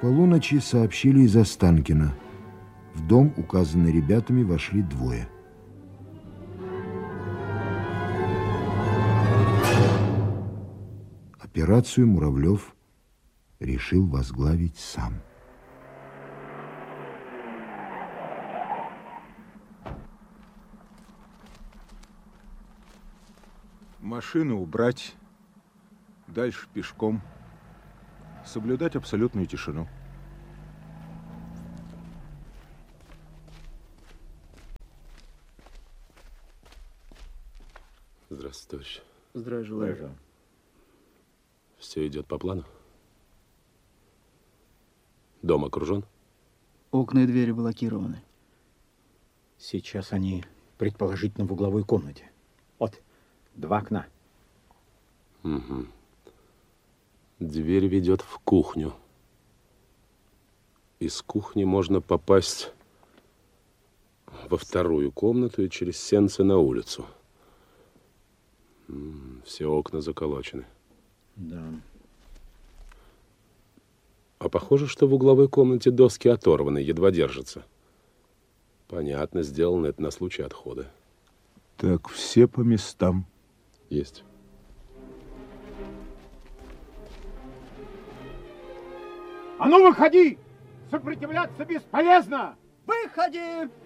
полуночи сообщили из Останкина. В дом, указанный ребятами, вошли двое. Операцию Муравлев решил возглавить сам. Машину убрать, дальше пешком, соблюдать абсолютную тишину. Здравствуйте, товарищ. Здравия желаю. Все идет по плану? Дом окружен? Окна и двери блокированы. Сейчас они, предположительно, в угловой комнате. Вот, 2 окна. Угу. Дверь ведет в кухню. Из кухни можно попасть во вторую комнату и через сенцы на улицу. Все окна заколочены. Да. А похоже, что в угловой комнате доски оторваны, едва держатся. Понятно, сделано это на случай отхода. Так, все по местам. Есть. А ну, выходи! Сопротивляться бесполезно! Выходи!